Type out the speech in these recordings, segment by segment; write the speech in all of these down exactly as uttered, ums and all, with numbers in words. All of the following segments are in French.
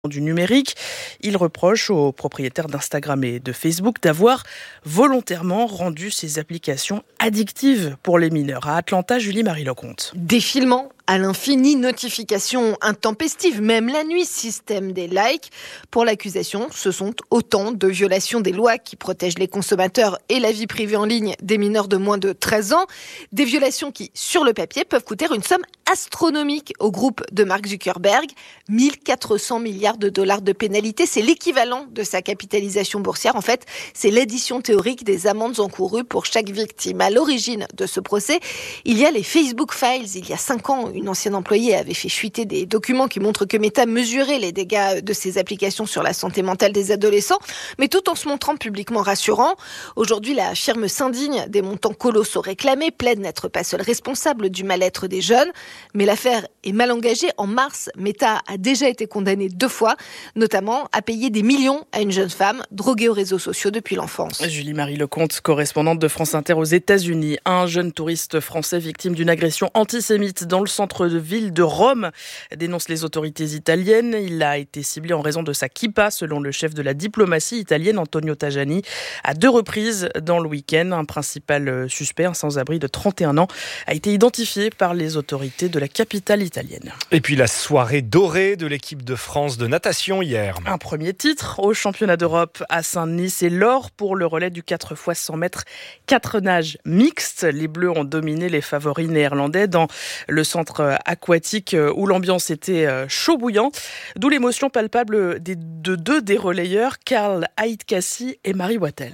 du numérique. Il reproche aux propriétaires d'Instagram et de Facebook d'avoir volontairement rendu ces applications addictives pour les mineurs. À Atlanta, Julie-Marie Lecomte. Défilement à l'infini, notifications intempestives, même la nuit, système des likes. Pour l'accusation, ce sont autant de violations des lois qui protègent les consommateurs et la vie privée en ligne des mineurs de moins de treize ans. Des violations qui, sur le papier, peuvent coûter une somme astronomique au groupe de Mark Zuckerberg. mille quatre cents milliards de dollars de pénalité, c'est l'équivalent de sa capitalisation boursière. En fait, c'est l'addition théorique des amendes encourues pour chaque victime. À l'origine de ce procès, il y a les Facebook Files. Il y a cinq ans, une ancienne employée avait fait fuiter des documents qui montrent que Meta mesurait les dégâts de ses applications sur la santé mentale des adolescents, mais tout en se montrant publiquement rassurant. Aujourd'hui, la firme s'indigne des montants colossaux réclamés, plaide n'être pas seule responsable du mal-être des jeunes. Mais l'affaire est mal engagée. En mars, Meta a déjà été condamnée deux fois, notamment à payer des millions à une jeune femme droguée aux réseaux sociaux depuis l'enfance. Julie-Marie Lecomte, correspondante de France Inter aux États-Unis. Un jeune touriste français victime d'une agression antisémite dans le centre-ville de Rome dénonce les autorités italiennes. Il a été ciblé en raison de sa kippa, selon le chef de la diplomatie italienne, Antonio Tajani. À deux reprises dans le week-end, un principal suspect, un sans-abri de trente et un ans, a été identifié par les autorités de la capitale italienne. Et puis la soirée dorée de l'équipe de France de natation hier. Un premier titre au championnat d'Europe à Saint-Denis, c'est l'or pour le relais du quatre fois cent mètres quatre nages mixte. Les Bleus ont dominé les favoris néerlandais dans le centre aquatique où l'ambiance était chaud bouillant. D'où l'émotion palpable des, de deux des relayeurs, Karl Aitkassi et Marie Wattel.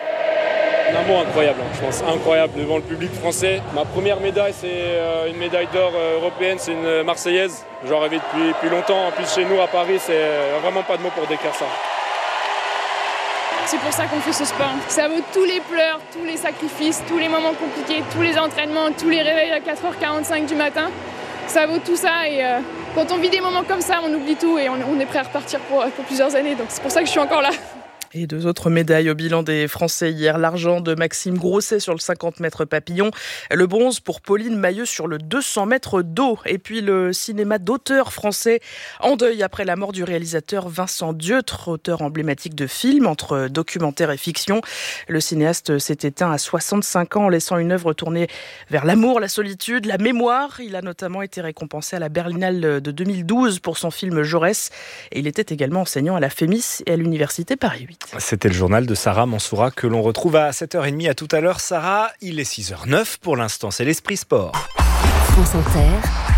Un mot incroyable, je pense, incroyable devant le public français. Ma première médaille, c'est une médaille d'or européenne, c'est une Marseillaise. J'en rêvais depuis, depuis longtemps. En plus, chez nous, à Paris, c'est vraiment pas de mots pour décrire ça. C'est pour ça qu'on fait ce sport. Ça vaut tous les pleurs, tous les sacrifices, tous les moments compliqués, tous les entraînements, tous les réveils à quatre heures quarante-cinq du matin. Ça vaut tout ça et euh, quand on vit des moments comme ça, on oublie tout et on, on est prêt à repartir pour, pour plusieurs années. Donc c'est pour ça que je suis encore là. Et deux autres médailles au bilan des Français hier. L'argent de Maxime Grousset sur le cinquante mètres papillon. Le bronze pour Pauline Mailleux sur le deux cents mètres d'eau. Et puis le cinéma d'auteur français en deuil après la mort du réalisateur Vincent Dieutre, auteur emblématique de films entre documentaire et fiction. Le cinéaste s'est éteint à soixante-cinq ans en laissant une œuvre tournée vers l'amour, la solitude, la mémoire. Il a notamment été récompensé à la Berlinale de deux mille douze pour son film Jaurès. Et il était également enseignant à la Fémis et à l'Université Paris huit. C'était le journal de Sarah Mansoura que l'on retrouve à sept heures trente. À tout à l'heure, Sarah. Il est six heures neuf pour l'instant. C'est l'Esprit Sport. France Inter,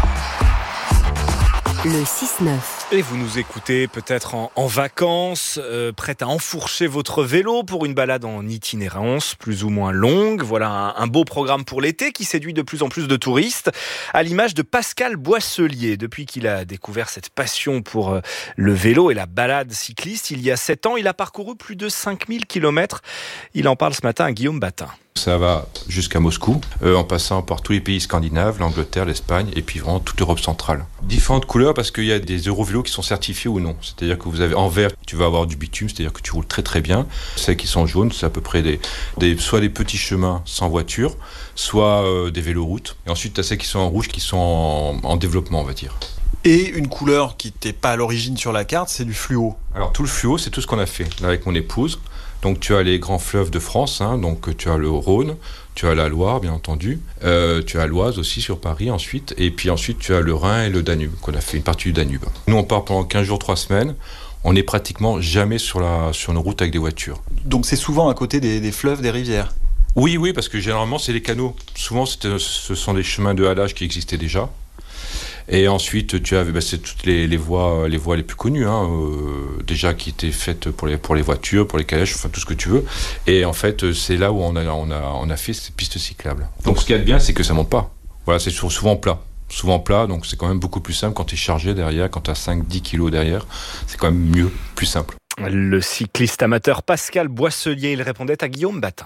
le six neuf. Et vous nous écoutez peut-être en, en vacances, euh, prête à enfourcher votre vélo pour une balade en itinérance plus ou moins longue. Voilà un, un beau programme pour l'été qui séduit de plus en plus de touristes, à l'image de Pascal Boisselier. Depuis qu'il a découvert cette passion pour euh, le vélo et la balade cycliste, il y a sept ans, il a parcouru plus de cinq mille kilomètres. Il en parle ce matin à Guillaume Batin. Ça va jusqu'à Moscou, euh, en passant par tous les pays scandinaves, l'Angleterre, l'Espagne et puis vraiment toute l'Europe centrale. Différentes couleurs parce qu'il y a des Eurovélos qui sont certifiés ou non. C'est-à-dire que vous avez en vert, tu vas avoir du bitume, c'est-à-dire que tu roules très très bien. Celles qui sont jaunes, c'est à peu près des, des soit des petits chemins sans voiture, soit euh, des véloroutes. Et ensuite, tu as celles qui sont en rouge, qui sont en, en développement, on va dire. Et une couleur qui n'était pas à l'origine sur la carte, c'est du fluo. Alors tout le fluo, c'est tout ce qu'on a fait là, avec mon épouse. Donc tu as les grands fleuves de France, hein, donc tu as le Rhône, tu as la Loire bien entendu, euh, tu as l'Oise aussi sur Paris ensuite, et puis ensuite tu as le Rhin et le Danube, qu'on a fait une partie du Danube. Nous on part pendant quinze jours, trois semaines, on n'est pratiquement jamais sur, la, sur nos routes avec des voitures. Donc c'est souvent à côté des, des fleuves, des rivières? Oui, oui, parce que généralement c'est les canaux. Souvent ce sont des chemins de halage qui existaient déjà. Et ensuite, tu as, bah, c'est toutes les, les voies, les voies les plus connues, hein, euh, déjà qui étaient faites pour les pour les voitures, pour les calèches, enfin tout ce que tu veux. Et en fait, c'est là où on a on a on a fait ces pistes cyclables. Donc, ce qu'il y a de bien, c'est que ça monte pas. Voilà, c'est souvent plat, souvent plat. Donc, c'est quand même beaucoup plus simple quand tu es chargé derrière, quand tu as cinq dix kilos derrière. C'est quand même mieux, plus simple. Le cycliste amateur Pascal Boisselier, il répondait à Guillaume Batin.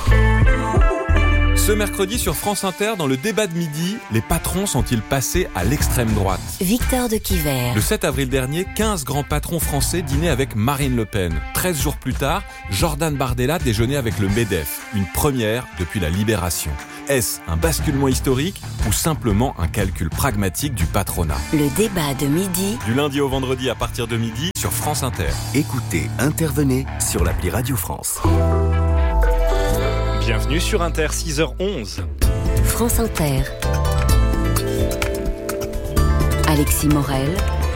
Ce mercredi sur France Inter, dans le débat de midi, les patrons sont-ils passés à l'extrême droite ? Victor de Quiver. Le sept avril dernier, quinze grands patrons français dînaient avec Marine Le Pen. treize jours plus tard, Jordan Bardella déjeunait avec le MEDEF, une première depuis la Libération. Est-ce un basculement historique ou simplement un calcul pragmatique du patronat ? Le débat de midi. Du lundi au vendredi à partir de midi sur France Inter. Écoutez, intervenez sur l'appli Radio France. Bienvenue sur Inter, six heures onze. France Inter. Alexis Morel.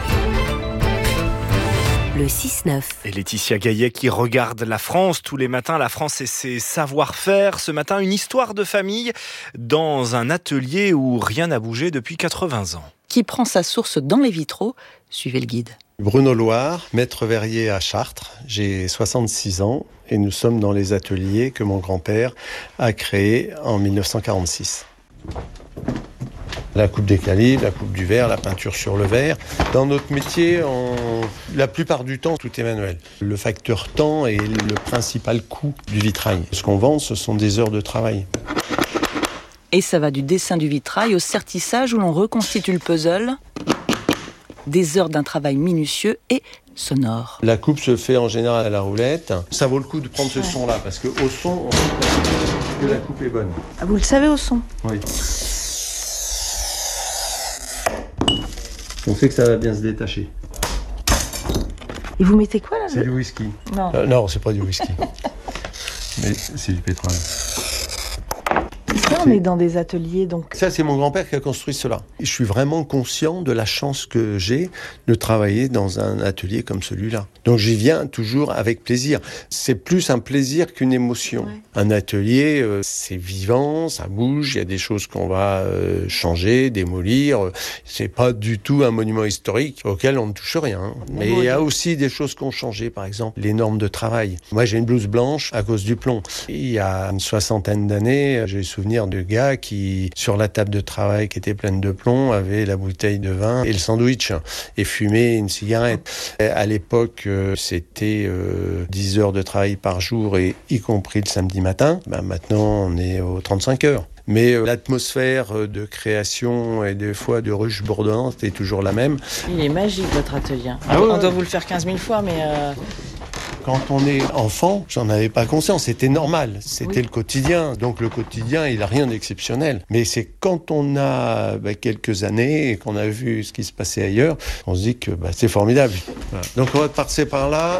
Le six neuf. Et Laetitia Gaillet qui regarde la France tous les matins, la France et ses savoir-faire. Ce matin, une histoire de famille dans un atelier où rien n'a bougé depuis quatre-vingts ans. Qui prend sa source dans les vitraux. Suivez le guide. Bruno Loire, maître verrier à Chartres. J'ai soixante-six ans et nous sommes dans les ateliers que mon grand-père a créés en dix-neuf cent quarante-six. La coupe des calibres, la coupe du verre, la peinture sur le verre. Dans notre métier, on... la plupart du temps, tout est manuel. Le facteur temps est le principal coût du vitrail. Ce qu'on vend, ce sont des heures de travail. Et ça va du dessin du vitrail au sertissage où l'on reconstitue le puzzle. Des heures d'un travail minutieux et sonore. La coupe se fait en général à la roulette. Ça vaut le coup de prendre ce son-là, parce qu'au son, on sait que la coupe est bonne. Ah, vous le savez au son ? Oui. On sait que ça va bien se détacher. Et vous mettez quoi là ? C'est du whisky. Non. Euh, non, c'est pas du whisky. Mais c'est du pétrole. Ça, on est dans des ateliers donc. Ça, c'est mon grand-père qui a construit cela. Je suis vraiment conscient de la chance que j'ai de travailler dans un atelier comme celui-là. Donc j'y viens toujours avec plaisir. C'est plus un plaisir qu'une émotion. Ouais. Un atelier, euh, c'est vivant, ça bouge, il y a des choses qu'on va euh, changer, démolir. C'est pas du tout un monument historique auquel on ne touche rien. Mais il y a aussi des choses qui ont changé, par exemple les normes de travail. Moi, j'ai une blouse blanche à cause du plomb. Il y a une soixantaine d'années, j'ai le souvenir de gars qui, sur la table de travail qui était pleine de plomb, avait la bouteille de vin et le sandwich et fumait une cigarette. À l'époque, c'était euh, dix heures de travail par jour, et y compris le samedi matin. Ben maintenant, on est aux trente-cinq heures. Mais euh, l'atmosphère de création et des fois de ruche bourdonnante est toujours la même. Il est magique, votre atelier. Ah on ouais. doit vous le faire quinze mille fois, mais... Euh... Quand on est enfant, j'en avais pas conscience, c'était normal, c'était oui. Le quotidien. Donc le quotidien, il a rien d'exceptionnel. Mais c'est quand on a bah, quelques années et qu'on a vu ce qui se passait ailleurs, on se dit que bah, c'est formidable. Voilà. Donc on va passer par là.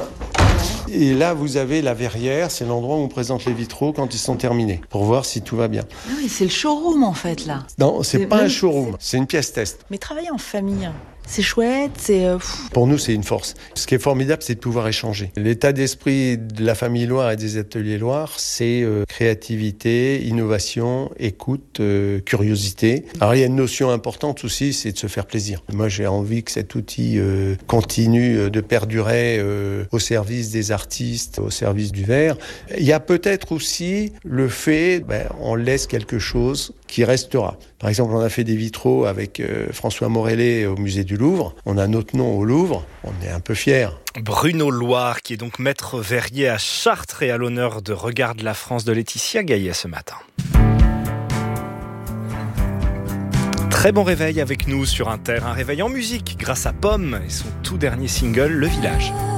Et là, vous avez la verrière, c'est l'endroit où on présente les vitraux quand ils sont terminés, pour voir si tout va bien. Ah oui, c'est le showroom en fait là. Non, c'est, c'est pas même... un showroom, c'est une pièce test. Mais travailler en famille, c'est chouette, c'est... Euh, Pour nous, c'est une force. Ce qui est formidable, c'est de pouvoir échanger. L'état d'esprit de la famille Loire et des ateliers Loire, c'est euh, créativité, innovation, écoute, euh, curiosité. Alors, il y a une notion importante aussi, c'est de se faire plaisir. Moi, j'ai envie que cet outil euh, continue de perdurer euh, au service des artistes, au service du verre. Il y a peut-être aussi le fait, ben, on laisse quelque chose qui restera. Par exemple, on a fait des vitraux avec euh, François Morellet au musée du Louvre. On a notre nom au Louvre. On est un peu fiers. Bruno Loire, qui est donc maître verrier à Chartres et à l'honneur de Regarde la France de Laetitia Gaillet ce matin. Très bon réveil avec nous sur Inter. Un réveil en musique grâce à Pomme et son tout dernier single, Le Village.